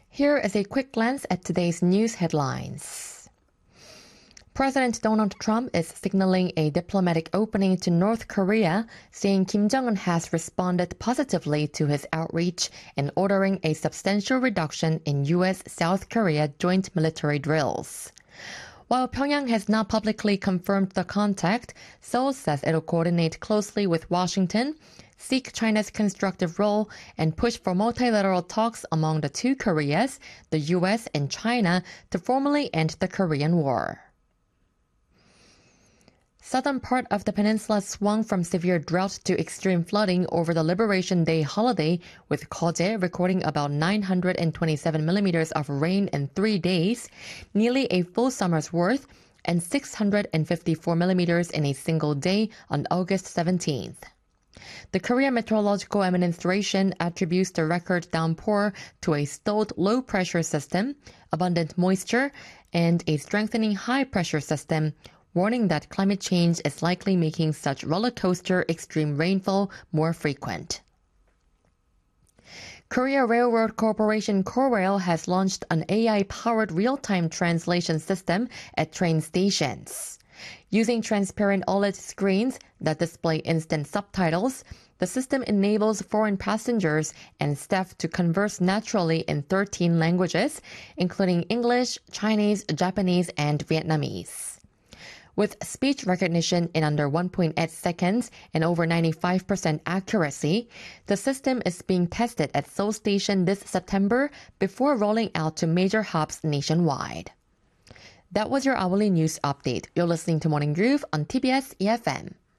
Here is a quick glance at today's news headlines. President Donald Trump is signaling a diplomatic opening to North Korea, saying Kim Jong-un has responded positively to his outreach and ordering a substantial reduction in U.S.-South Korea joint military drills. While Pyongyang has not publicly confirmed the contact, Seoul says it will coordinate closely with Washington, seek China's constructive role, and push for multilateral talks among the two Koreas, the U.S. and China, to formally end the Korean War. Southern part of the peninsula swung from severe drought to extreme flooding over the Liberation Day holiday, with Koje recording about 927 millimeters of rain in 3 days, nearly a full summer's worth, and 654 millimeters in a single day on August 17th. The Korea Meteorological Administration attributes the record downpour to a stalled low-pressure system, abundant moisture, and a strengthening high-pressure system, warning that climate change is likely making such roller coaster extreme rainfall more frequent. Korea Railroad Corporation Korail has launched an AI-powered real-time translation system at train stations. Using transparent OLED screens that display instant subtitles, the system enables foreign passengers and staff to converse naturally in 13 languages, including English, Chinese, Japanese, and Vietnamese. With speech recognition in under 1.8 seconds and over 95% accuracy, the system is being tested at Seoul Station this September before rolling out to major hubs nationwide. That was your hourly news update. You're listening to Morning Groove on TBS EFM.